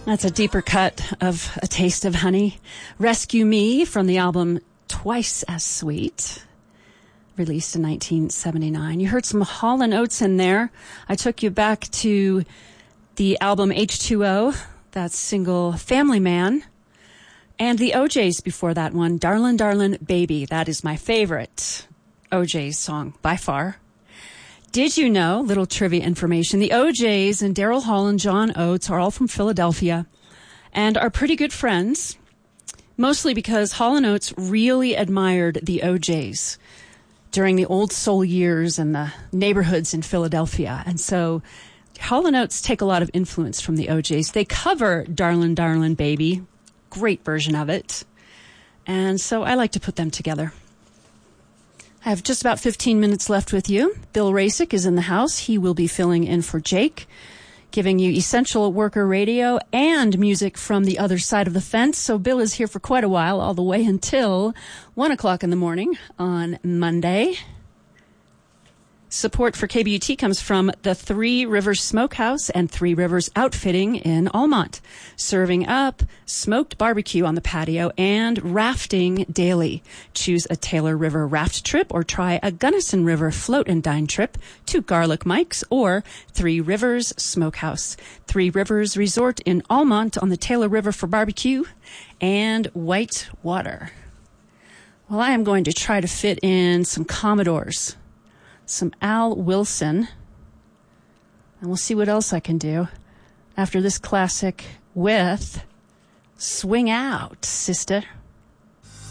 That's a deeper cut of A Taste of Honey. Rescue Me from the album Twice as Sweet, released in 1979. You heard some Hall & Oates in there. I took you back to the album H2O, that single Family Man, and the OJ's before that one, Darlin' Darlin' Baby. That is my favorite OJ's song by far. Did you know, little trivia information, the OJs and Daryl Hall and John Oates are all from Philadelphia and are pretty good friends, mostly because Hall & Oates really admired the OJs during the old soul years and the neighborhoods in Philadelphia. And so Hall & Oates take a lot of influence from the OJs. They cover Darlin' Darlin' Baby, great version of it. And so I like to put them together. I have just about 15 minutes left with you. Bill Rasick is in the house. He will be filling in for Jake, giving you essential worker radio and music from the other side of the fence. So Bill is here for quite a while, all the way until 1 o'clock in the morning on Monday. Support for KBUT comes from the Three Rivers Smokehouse and Three Rivers Outfitting in Almont, serving up smoked barbecue on the patio and rafting daily. Choose a Taylor River raft trip or try a Gunnison River float and dine trip to Garlic Mike's or Three Rivers Smokehouse. Three Rivers Resort in Almont on the Taylor River for barbecue and white water. Well, I am going to try to fit in some Commodores, some Al Wilson, and we'll see what else I can do after this classic with Swing Out, Sister.